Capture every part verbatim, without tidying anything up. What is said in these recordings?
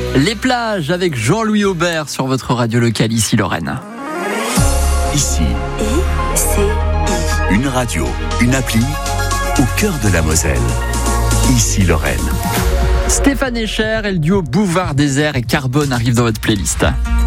Les plages avec Jean-Louis Aubert sur votre radio locale, ici Lorraine. Ici, I C I. une radio, une appli au cœur de la Moselle. Ici Lorraine. Stéphane Echer et le duo Bouvard Désert et Carbone arrivent dans votre playlist.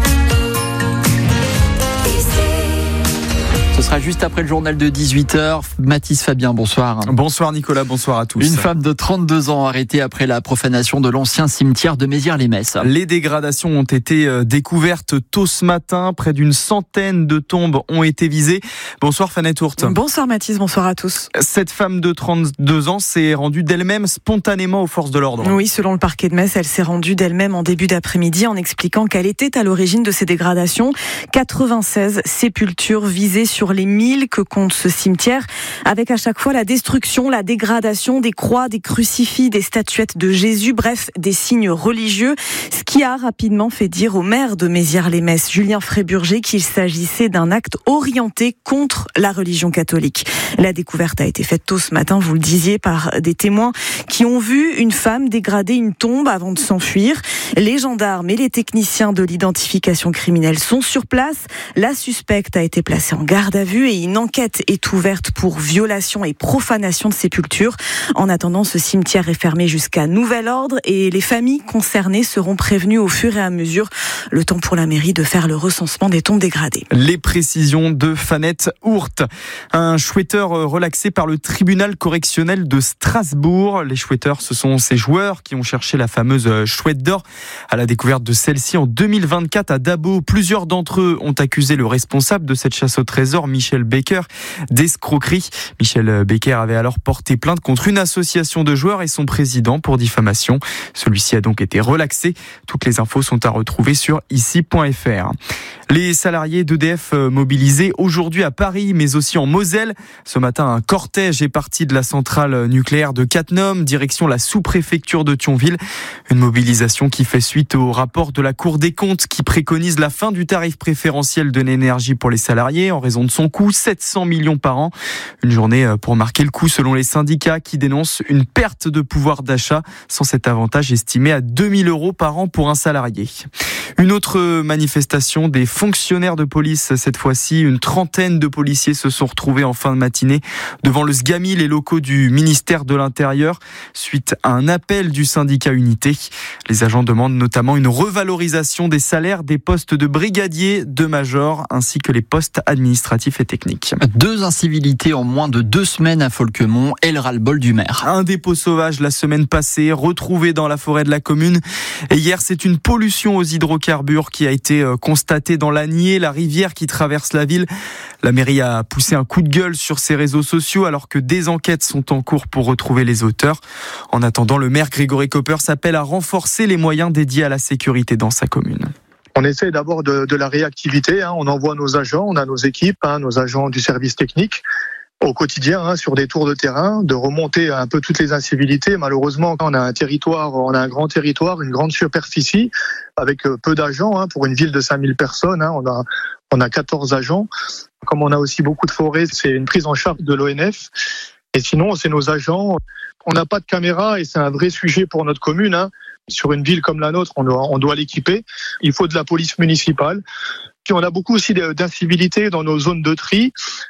Ce sera juste après le journal de dix-huit heures. Mathis Fabien, bonsoir. Bonsoir Nicolas, bonsoir à tous. Une femme de trente-deux ans arrêtée après la profanation de l'ancien cimetière de Mézières-les-Messes. Les dégradations ont été découvertes tôt ce matin. Près d'une centaine de tombes ont été visées. Bonsoir Fanette Hourte. Bonsoir Mathis, bonsoir à tous. Cette femme de trente-deux ans s'est rendue d'elle-même spontanément aux forces de l'ordre. Oui, selon le parquet de Metz, elle s'est rendue d'elle-même en début d'après-midi en expliquant qu'elle était à l'origine de ces dégradations. quatre-vingt-seize sépultures visées sur les mille que compte ce cimetière, avec à chaque fois la destruction, la dégradation des croix, des crucifix, des statuettes de Jésus, bref, des signes religieux, ce qui a rapidement fait dire au maire de Mézières-les-Messes, Julien Fréburger, qu'il s'agissait d'un acte orienté contre la religion catholique. La découverte a été faite tôt ce matin, vous le disiez, par des témoins qui ont vu une femme dégrader une tombe avant de s'enfuir. Les gendarmes et les techniciens de l'identification criminelle sont sur place. La suspecte a été placée en garde à vue et une enquête est ouverte pour violation et profanation de sépulture. En attendant, ce cimetière est fermé jusqu'à nouvel ordre et les familles concernées seront prévenues au fur et à mesure. Le temps pour la mairie de faire le recensement des tombes dégradées. Les précisions de Fanette Hourte. Un chouetteur relaxé par le tribunal correctionnel de Strasbourg. Les chouetteurs, ce sont ces joueurs qui ont cherché la fameuse chouette d'or. À la découverte de celle-ci en deux mille vingt-quatre à Dabo, plusieurs d'entre eux ont accusé le responsable de cette chasse au trésor, Michel Becker, d'escroquerie. Michel Becker avait alors porté plainte contre une association de joueurs et son président pour diffamation. Celui-ci a donc été relaxé. Toutes les infos sont à retrouver sur ici point f r. Les salariés d'E D F mobilisés aujourd'hui à Paris, mais aussi en Moselle. Ce matin, un cortège est parti de la centrale nucléaire de Cattenom, direction la sous-préfecture de Thionville. Une mobilisation qui fait suite au rapport de la Cour des comptes qui préconise la fin du tarif préférentiel de l'énergie pour les salariés en raison de son coût, sept cents millions par an. Une journée pour marquer le coup selon les syndicats qui dénoncent une perte de pouvoir d'achat sans cet avantage estimé à deux mille euros par an pour un salarié. Une autre manifestation des fonctionnaires de police, cette fois-ci, une trentaine de policiers se sont retrouvés en fin de matinée devant le SGAMI, les locaux du ministère de l'Intérieur, suite à un appel du syndicat Unité. Les agents demandent notamment une revalorisation des salaires des postes de brigadier, de major, ainsi que les postes administratifs et techniques. Deux incivilités en moins de deux semaines à Folquemont et le ras-le-bol du maire. Un dépôt sauvage la semaine passée, retrouvé dans la forêt de la commune. Et hier, c'est une pollution aux hydrocarbures qui a été constatée dans l'Anier, la rivière qui traverse la ville. La mairie a poussé un coup de gueule sur ses réseaux sociaux alors que des enquêtes sont en cours pour retrouver les auteurs. En attendant, le maire Grégory Copper s'appelle à renforcer les moyens dédiés à la sécurité dans sa commune. On essaie d'abord de, de la réactivité, hein. On envoie nos agents, on a nos équipes, hein, nos agents du service technique au quotidien, hein, sur des tours de terrain, de remonter un peu toutes les incivilités. Malheureusement, on a un territoire, on a un grand territoire, une grande superficie avec peu d'agents, hein, pour une ville de cinq mille personnes, hein, on a on a quatorze agents. Comme on a aussi beaucoup de forêts, c'est une prise en charge de l'O N F. Et sinon, c'est nos agents. On n'a pas de caméra et c'est un vrai sujet pour notre commune, hein. Sur une ville comme la nôtre, on doit, on doit l'équiper. Il faut de la police municipale. Puis on a beaucoup aussi d'incivilités dans nos zones de tri.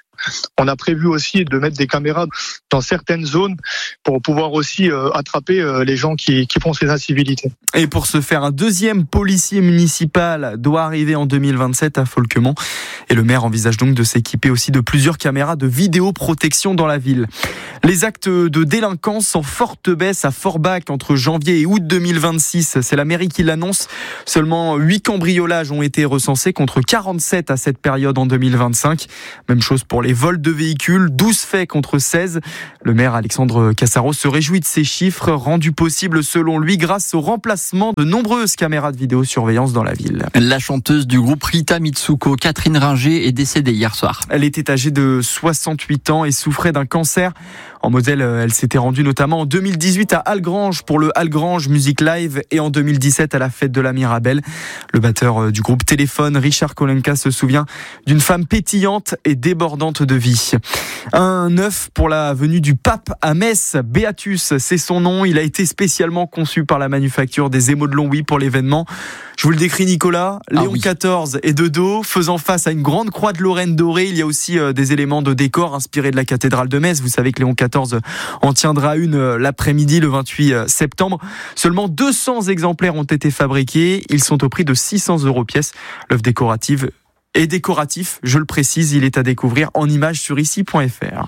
On a prévu aussi de mettre des caméras dans certaines zones pour pouvoir aussi euh, attraper euh, les gens qui, qui font ces incivilités. Et pour ce faire, un deuxième policier municipal doit arriver en deux mille vingt-sept à Folquemont. Et le maire envisage donc de s'équiper aussi de plusieurs caméras de vidéoprotection dans la ville. Les actes de délinquance en forte baisse à Forbach entre janvier et août deux mille vingt-six. C'est la mairie qui l'annonce. Seulement huit cambriolages ont été recensés contre quarante-sept à cette période en deux mille vingt-cinq. Même chose pour les vols de véhicules, douze faits contre seize. Le maire Alexandre Cassaro se réjouit de ces chiffres rendus possibles selon lui grâce au remplacement de nombreuses caméras de vidéosurveillance dans la ville. La chanteuse du groupe Rita Mitsuko, Catherine Ringer, est décédée hier soir. Elle était âgée de soixante-huit ans et souffrait d'un cancer. En Moselle, elle s'était rendue notamment en deux mille dix-huit à Algrange pour le Algrange Music Live et en deux mille dix-sept à la fête de la Mirabelle. Le batteur du groupe Téléphone, Richard Kolenka, se souvient d'une femme pétillante et débordante différentes de vie. Un œuf pour la venue du pape à Metz. Beatus, c'est son nom. Il a été spécialement conçu par la manufacture des émaux de Longwy pour l'événement. Je vous le décris, Nicolas. Léon ah oui. quatorze est de dos, faisant face à une grande croix de Lorraine dorée. Il y a aussi euh, des éléments de décor inspirés de la cathédrale de Metz. Vous savez que Léon quatorze en tiendra une euh, l'après-midi, le vingt-huit septembre. Seulement deux cents exemplaires ont été fabriqués. Ils sont au prix de six cents euros pièce. L'œuvre décorative est décoratif, je le précise. Il est à découvrir en images sur ici point f r.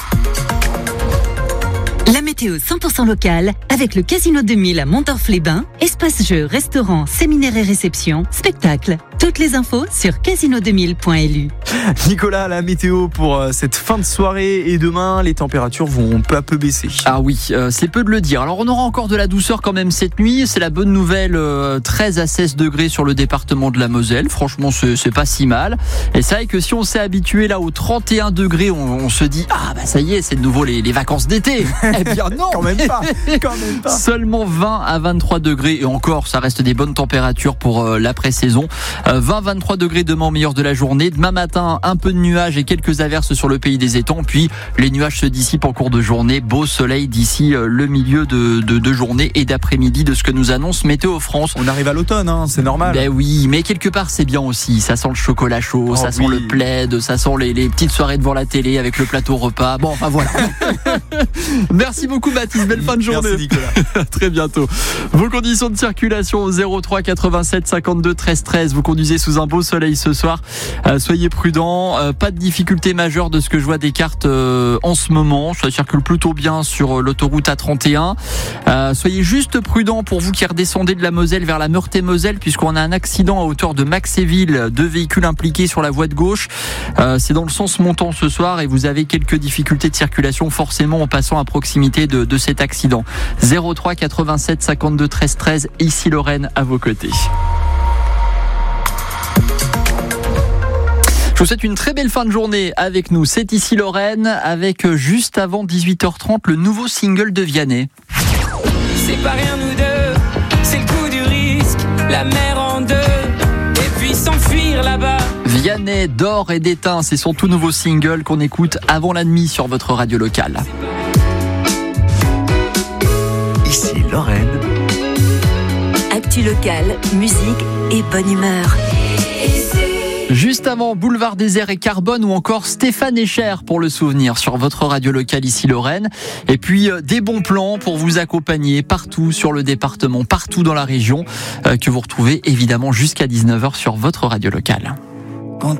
La météo cent pour cent locale avec le Casino deux mille à Montorf-les-Bains. Espace jeux, restaurants, séminaires et réceptions, spectacles. Toutes les infos sur casino deux mille point l u. Nicolas, la météo pour cette fin de soirée et demain, les températures vont peu à peu baisser. Ah oui, euh, c'est peu de le dire. Alors on aura encore de la douceur quand même cette nuit. C'est la bonne nouvelle, euh, treize à seize degrés sur le département de la Moselle. Franchement, c'est, c'est pas si mal. Et c'est vrai que si on s'est habitué là aux trente et un degrés, on, on se dit ah bah ça y est, c'est de nouveau les, les vacances d'été. Eh bien non, quand même pas. Quand même pas. Seulement vingt à vingt-trois degrés et encore, ça reste des bonnes températures pour euh, l'après-saison. Euh, vingt à vingt-trois degrés demain au meilleur de la journée. Demain matin, un peu de nuages et quelques averses sur le pays des étangs. Puis les nuages se dissipent en cours de journée. Beau soleil d'ici euh, le milieu de, de, de journée et d'après-midi de ce que nous annonce Météo France. On arrive à l'automne, hein, c'est normal. Ben oui, mais quelque part c'est bien aussi. Ça sent le chocolat chaud, oh, ça oui. sent le plaid, ça sent les, les petites soirées devant la télé avec le plateau repas. Bon, enfin voilà. Merci beaucoup Baptiste, belle fin de journée. Merci Nicolas. À très bientôt. Vos conditions de circulation zéro trois quatre-vingt-sept cinquante-deux treize treize. Vous conduisez sous un beau soleil ce soir. Euh, soyez prudents. Euh, pas de difficulté majeure de ce que je vois des cartes euh, en ce moment. Ça circule plutôt bien sur euh, l'autoroute A trente et un. Euh, soyez juste prudents pour vous qui redescendez de la Moselle vers la Meurthe-et-Moselle puisqu'on a un accident à hauteur de Maxéville. Deux véhicules impliqués sur la voie de gauche. Euh, c'est dans le sens montant ce soir et vous avez quelques difficultés de circulation forcément en passant à proximité de, de cet accident. zéro trois quatre-vingt-sept cinquante-deux treize treize. Ici Lorraine à vos côtés. Je vous souhaite une très belle fin de journée avec nous. C'est ici Lorraine avec juste avant dix-huit heures trente le nouveau single de Vianney. C'est pas rien nous deux, c'est le coup du risque, la mer en deux, et puis s'enfuir là-bas. Vianney d'or et d'étain, c'est son tout nouveau single qu'on écoute avant la nuit sur votre radio locale. Ici Lorraine. Actu locale, musique et bonne humeur. Juste avant, Boulevard Désert et Carbone ou encore Stéphane Echer pour le souvenir sur votre radio locale ici Lorraine. Et puis euh, des bons plans pour vous accompagner partout sur le département, partout dans la région, euh, que vous retrouvez évidemment jusqu'à dix-neuf heures sur votre radio locale.